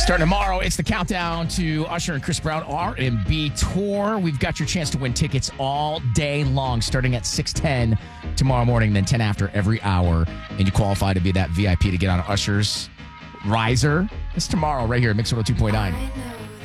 Starting tomorrow, it's the countdown to Usher and Chris Brown R&B tour. We've got your chance to win tickets all day long, starting at 6:10 tomorrow morning, then 10 after every hour. And you qualify to be that VIP to get on Usher's Riser. It's tomorrow right here at Mix 102.9.